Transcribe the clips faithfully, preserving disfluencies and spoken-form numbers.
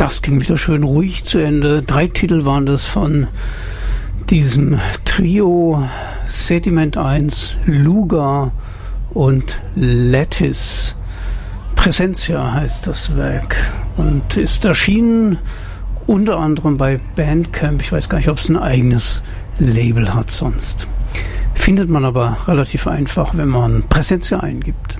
Das ging wieder schön ruhig zu Ende. Drei Titel waren das von diesem Trio: Sediment eins, Luga und Lattice. Presentia heißt das Werk und ist erschienen unter anderem bei Bandcamp. Ich weiß gar nicht, ob es ein eigenes Label hat sonst. Findet man aber relativ einfach, wenn man Presentia eingibt.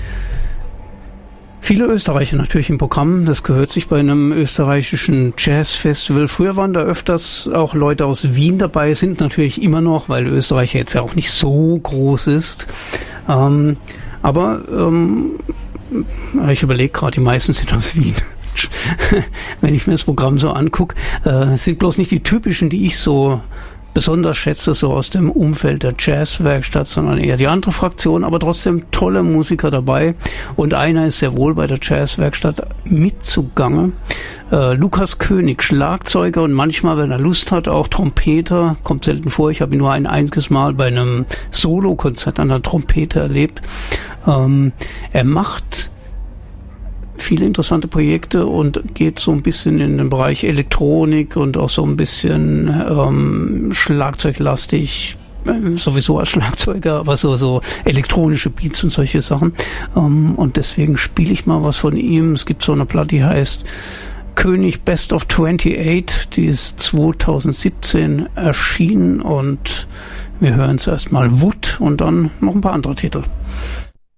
Viele Österreicher natürlich im Programm, das gehört sich bei einem österreichischen Jazzfestival. Früher waren da öfters auch Leute aus Wien dabei, sind natürlich immer noch, weil Österreich jetzt ja auch nicht so groß ist. Ähm, aber ähm, ich überlege gerade, die meisten sind aus Wien. Wenn ich mir das Programm so angucke, äh, sind bloß nicht die typischen, die ich so besonders schätze, so aus dem Umfeld der Jazzwerkstatt, sondern eher die andere Fraktion, aber trotzdem tolle Musiker dabei. Und einer ist sehr wohl bei der Jazzwerkstatt mitzugange. Äh, Lukas König, Schlagzeuger und manchmal, wenn er Lust hat, auch Trompeter. Kommt selten vor, ich habe ihn nur ein einziges Mal bei einem Solo-Konzert an der Trompete erlebt. Ähm, er macht viele interessante Projekte und geht so ein bisschen in den Bereich Elektronik und auch so ein bisschen ähm, schlagzeuglastig, äh, sowieso als Schlagzeuger, aber so, so elektronische Beats und solche Sachen. Ähm, und deswegen spiele ich mal was von ihm. Es gibt so eine Platte, die heißt König Best of achtundzwanzig, die ist zwanzig siebzehn erschienen und wir hören zuerst mal Wood und dann noch ein paar andere Titel.